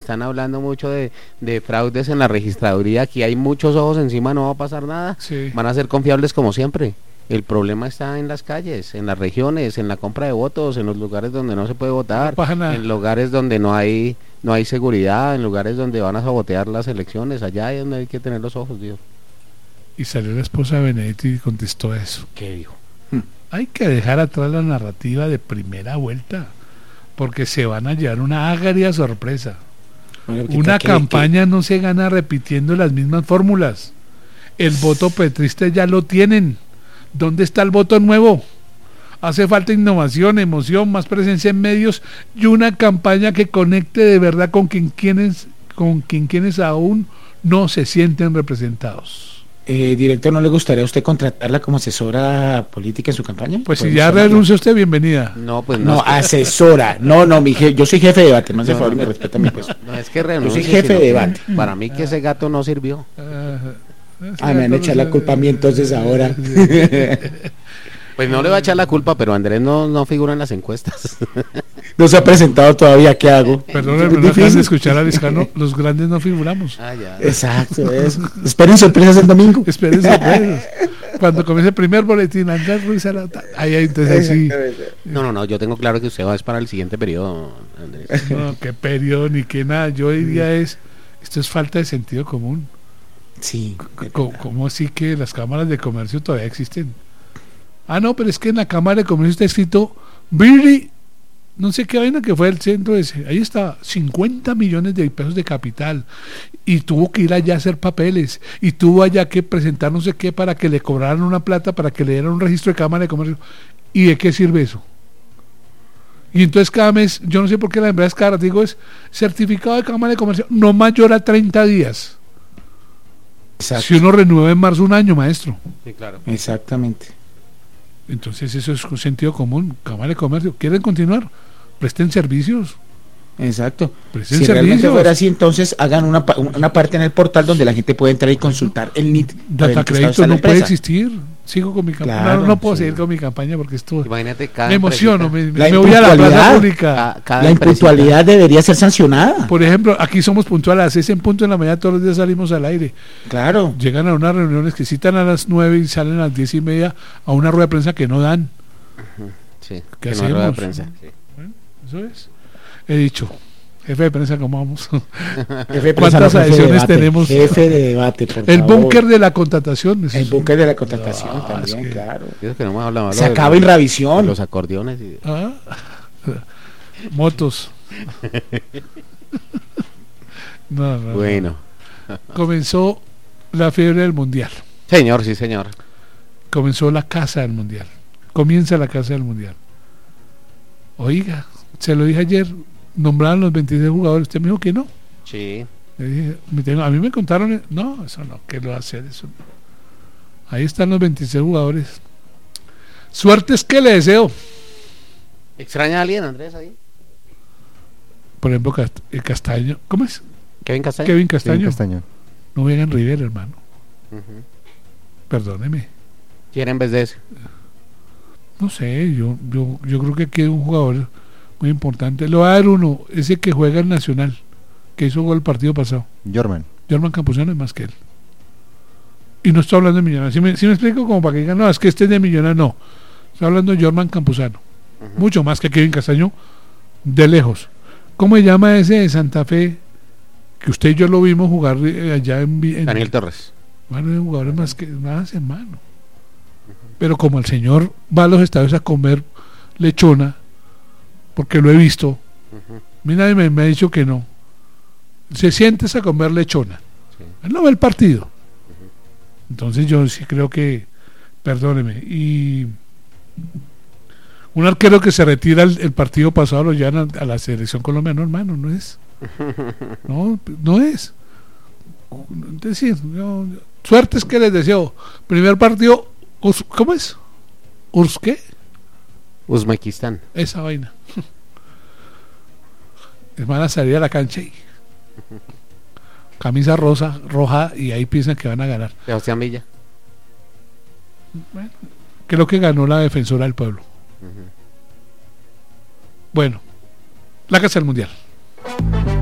están hablando mucho de fraudes en la registraduría, aquí hay muchos ojos encima, no va a pasar nada, Sí. van a ser confiables como siempre. El problema está en las calles, en las regiones, en la compra de votos, en los lugares donde no se puede votar, No pasa nada. en lugares donde no hay seguridad, en lugares donde van a sabotear las elecciones, allá es donde hay que tener los ojos, Dios. Y salió la esposa de Benedetti y contestó eso. ¿Qué dijo? Hay que dejar atrás la narrativa de primera vuelta, porque se van a llevar una agria sorpresa. Una campaña no se gana repitiendo las mismas fórmulas. El voto petrista ya lo tienen. ¿Dónde está el voto nuevo? Hace falta innovación, emoción, más presencia en medios y una campaña que conecte de verdad con quienes aún no se sienten representados. Director, ¿no le gustaría a usted contratarla como asesora política en su campaña? Pues si ya renuncia usted, bienvenida. No, pues No, es que- asesora. Yo soy jefe de debate, más de favor y me respeta mi puesto. no es que renuncie, Yo soy jefe sino de que debate. Para mí que ese gato no sirvió. Me van a echar la culpa a mí entonces ahora. Pues no le va a echar la culpa, pero Andrés no figura en las encuestas. No se ha presentado todavía, ¿qué hago? Perdón, Es no dejan de difícil. escuchar a Liscano, los grandes no figuramos. Ah, ya. Exacto, eso. Esperen sorpresas el domingo. Esperen sorpresas. Cuando comience el primer boletín, Andrés Ruiz Arauta, ahí entonces sí. No, yo tengo claro que usted va es para el siguiente periodo, Andrés. No, qué periodo ni qué nada. Yo diría esto es falta de sentido común. Sí. ¿Cómo así que las cámaras de comercio todavía existen? Ah, no, pero es que en la cámara de comercio está escrito Birri, no sé qué vaina que fue el centro ese. Ahí está, 50 millones de pesos de capital. Y tuvo que ir allá a hacer papeles. Y tuvo allá que presentar no sé qué para que le cobraran una plata, para que le dieran un registro de cámara de comercio. ¿Y de qué sirve eso? Y entonces cada mes, yo no sé por qué las empresas cada rato digo es certificado de cámara de comercio no mayor a 30 días. Exacto. Si uno renueva en marzo un año, maestro. Sí, claro. Exactamente. Entonces eso es un sentido común. Cámara de comercio, ¿quieren continuar? Presten servicios. Exacto. Presten Si realmente servicios. fuera así, entonces hagan una parte en el portal donde la gente puede entrar y consultar el NIT. Data crédito no puede existir. Sigo con mi campaña. Claro, no puedo sí. seguir con mi campaña porque esto Imagínate cada me emociono. empresita, Me voy a la plaza impuntualidad. pública. cada La empresita. impuntualidad debería ser sancionada. Por ejemplo, aquí somos puntuales a las 6 en punto en la mañana, todos los días salimos al aire. Claro. Llegan a unas reuniones que citan a las 9 y salen a las 10:30 a una rueda de prensa que no dan. Sí, ¿Qué que no hay rueda de hacemos? prensa. Sí. Eso es. He dicho, jefe de prensa, ¿cómo vamos? Jefe de ¿Cuántas prensa, no, jefe de adhesiones debate. tenemos? Jefe de debate, por El favor. búnker de la contratación. eso El es- búnker de la contratación Ah, también, es que- claro. Dios, que no hemos hablado Se de acaba los- en de revisión. los acordeones. Ah. Motos. No. Bueno, Comenzó la fiebre del mundial. señor, sí, señor. Comenzó la casa del mundial. Comienza la casa del mundial. Oiga, se lo dije ayer, nombraron los 26 jugadores. Usted me dijo que no. Sí. Le dije, a mí me contaron, no, eso no, ¿qué lo va a hacer eso? No. Ahí están los 26 jugadores. Suerte es que le deseo. ¿Extraña a alguien, Andrés, ahí? Por ejemplo, Castaño. ¿Cómo es? Kevin Castaño. Kevin Castaño. Kevin Castaño. No vengan Rivera, hermano. Ujú. Perdóneme. ¿Quién en vez de ese? No sé, yo creo que aquí hay un jugador muy importante. Le voy a dar uno, ese que juega en Nacional, que hizo gol el partido pasado. Jorman. Germán Campuzano es más que él. Y no estoy hablando de Millonarios. Si me explico como para que digan, no, es que este es de Millonarios, no. Estoy hablando de Germán Campuzano. Ujú. Mucho más que Kevin Castaño, de lejos. ¿Cómo se llama ese de Santa Fe? Que usted y yo lo vimos jugar allá en Daniel Torres. Bueno, hay jugadores más hermano. Pero como el señor va a los estadios a comer lechona, porque lo he visto, Ujú. a mí nadie me ha dicho que no. Se sientes a comer lechona. Sí. Él no ve el partido. Entonces yo sí creo que, perdóneme, y un arquero que se retira el partido pasado lo llevan a la selección colombiana, no, hermano, no es. No es. Es decir, suerte es que les deseo. Primer partido, ¿cómo es? ¿Qué? Uzbekistán. Esa vaina. Es van a salir a la cancha y camisa roja y ahí piensan que van a ganar. Sebastián Villa. Bueno, creo que ganó la defensora del pueblo. Ujú. Bueno, la casa del mundial.